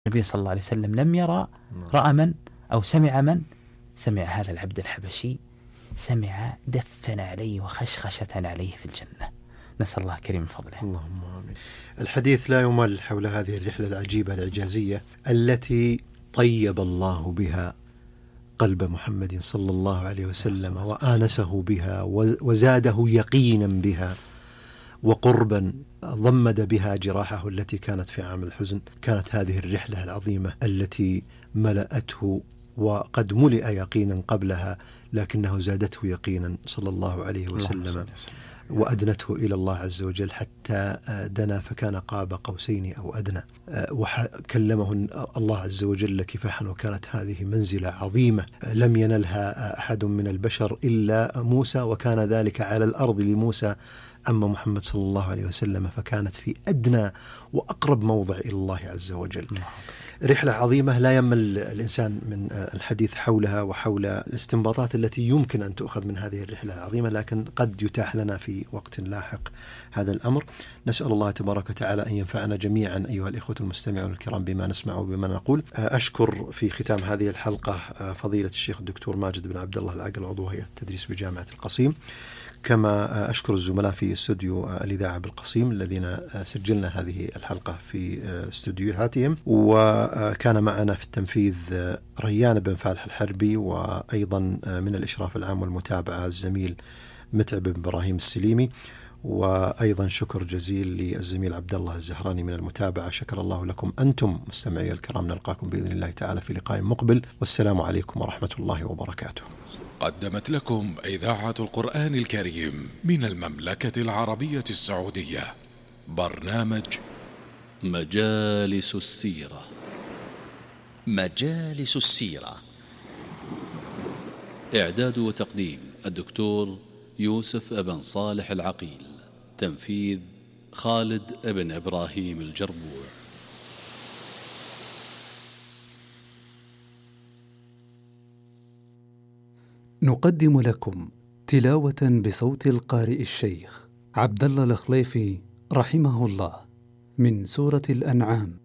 النبي صلى الله عليه وسلم لم يرى، رأى من أو سمع من؟ سمع هذا العبد الحبشي، سمع دفن عليه وخشخشة عليه في الجنة. نسأل الله كريم فضله. اللهم آمين. الحديث لا يمل حول هذه الرحلة العجيبة الإعجازية التي طيب الله بها قلب محمد صلى الله عليه وسلم وآنسه بها وزاده يقينا بها وقربا، ضمد بها جراحه التي كانت في عام الحزن. كانت هذه الرحلة العظيمة التي ملأته وقد ملئ يقينا قبلها، لكنه زادته يقينا صلى الله عليه وسلم وأدنته إلى الله عز وجل حتى دنا فكان قاب قوسين أو أدنى، وكلمه الله عز وجل كفاحا. وكانت هذه منزلة عظيمة لم ينلها أحد من البشر إلا موسى، وكان ذلك على الأرض لموسى. أما محمد صلى الله عليه وسلم فكانت في أدنى وأقرب موضع إلى الله عز وجل. رحلة عظيمة لا يمل الإنسان من الحديث حولها وحول الاستنباطات التي يمكن أن تؤخذ من هذه الرحلة العظيمة، لكن قد يتاح لنا في وقت لاحق هذا الأمر. نسأل الله تبارك وتعالى أن ينفعنا جميعا أيها الإخوة المستمعون الكرام بما نسمع وبما نقول. أشكر في ختام هذه الحلقة فضيلة الشيخ الدكتور ماجد بن عبد الله العقل، عضو هيئة التدريس بجامعة القصيم، كما أشكر الزملاء في استوديو الإذاعة بالقصيم الذين سجلنا هذه الحلقة في استوديوهاتهم. وكان معنا في التنفيذ ريان بن فالح الحربي، وأيضا من الإشراف العام والمتابعة الزميل متعب بن إبراهيم السليمي، وأيضا شكر جزيل للزميل عبد الله الزهراني من المتابعة. شكر الله لكم أنتم مستمعي الكرام. نلقاكم بإذن الله تعالى في لقاء مقبل، والسلام عليكم ورحمة الله وبركاته. قدمت لكم إذاعة القرآن الكريم من المملكة العربية السعودية برنامج مجالس السيرة. مجالس السيرة، إعداد وتقديم الدكتور يوسف ابن صالح العقيل، تنفيذ خالد ابن إبراهيم الجربوع. نقدم لكم تلاوة بصوت القارئ الشيخ عبد الله الخليفي رحمه الله من سورة الأنعام.